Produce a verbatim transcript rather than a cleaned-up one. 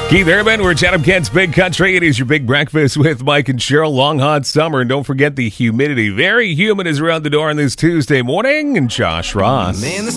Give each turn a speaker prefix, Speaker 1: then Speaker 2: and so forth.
Speaker 1: Keith Urban, we're Chatham Kent's Big Country. It is your big breakfast with Mike and Cheryl. Long, hot summer. And don't forget the humidity. Very humid is around the door on this Tuesday morning. And Josh Ross.
Speaker 2: Man, this